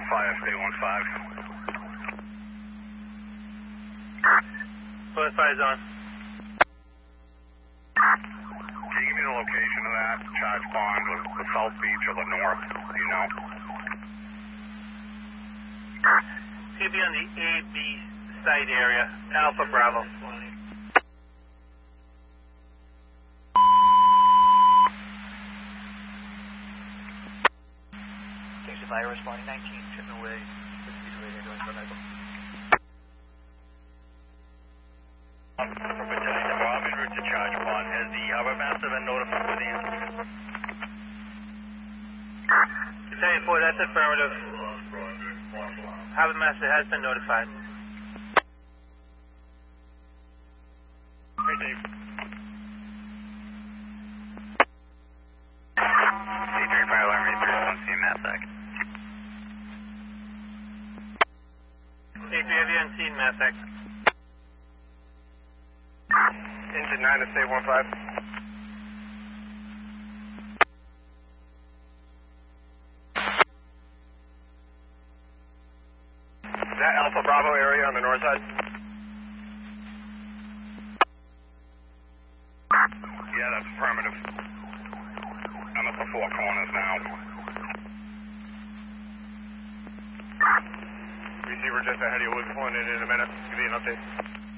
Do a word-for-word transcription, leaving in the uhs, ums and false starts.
Fire State one five. Fortify zone. Can you give me the location of that charge pond, or the South Beach or the North, do you know? It's going to be on the A B site area, Alpha Bravo. Thanks to fire responding nineteen, tripping away. Rob, en route to charge pond. Has the harbor master been notified with the answer? ten four, that's affirmative. Harbor master has been notified. Hey, Dave. C three fire alarm read through one C Massach. C three, have you unseen Massach? Engine nine to state one five. Is that Alpha Bravo area on the north side? Yeah, that's affirmative. I'm at the four corners now. Receiver just ahead of you. We'll be pulling in in a minute. Give you an update.